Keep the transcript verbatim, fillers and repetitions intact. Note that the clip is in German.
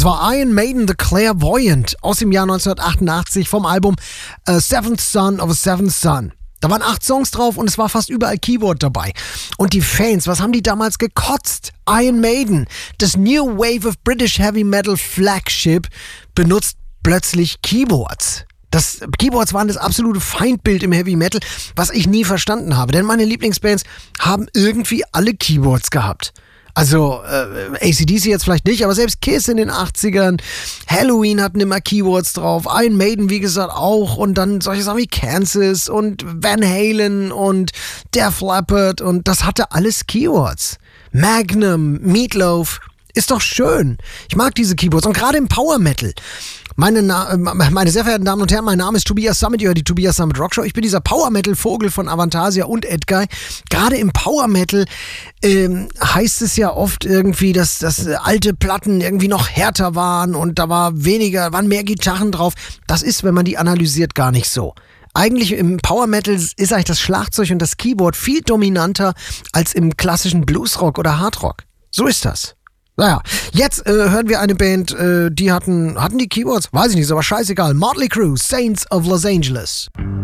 Das war Iron Maiden, The Clairvoyant aus dem Jahr neunzehnhundertachtundachtzig vom Album uh, Seventh Son of a Seventh Son. Da waren acht Songs drauf und es war fast überall Keyboard dabei. Und die Fans, was haben die damals gekotzt? Iron Maiden, das New Wave of British Heavy Metal Flagship, benutzt plötzlich Keyboards. Das Keyboards waren das absolute Feindbild im Heavy Metal, was ich nie verstanden habe. Denn meine Lieblingsbands haben irgendwie alle Keyboards gehabt. Also äh, A C D C jetzt vielleicht nicht, aber selbst Kiss in den achtzigern, Halloween hatten immer Keyboards drauf, Iron Maiden wie gesagt auch und dann solche Sachen wie Kansas und Van Halen und Def Leppard und das hatte alles Keyboards. Magnum, Meatloaf, ist doch schön. Ich mag diese Keyboards und gerade im Power Metal. Meine, Na- meine sehr verehrten Damen und Herren, mein Name ist Tobias Summit, ihr hört die Tobias Summit Rockshow. Ich bin dieser Power-Metal-Vogel von Avantasia und Edguy. Gerade im Power-Metal ähm, heißt es ja oft irgendwie, dass, dass alte Platten irgendwie noch härter waren und da war weniger, waren mehr Gitarren drauf. Das ist, wenn man die analysiert, gar nicht so. Eigentlich im Power Metal ist eigentlich das Schlagzeug und das Keyboard viel dominanter als im klassischen Bluesrock oder Hardrock. So ist das. Naja, jetzt äh, hören wir eine Band, äh, die hatten, hatten die Keyboards? Weiß ich nicht, ist aber scheißegal. Motley Crue, Saints of Los Angeles.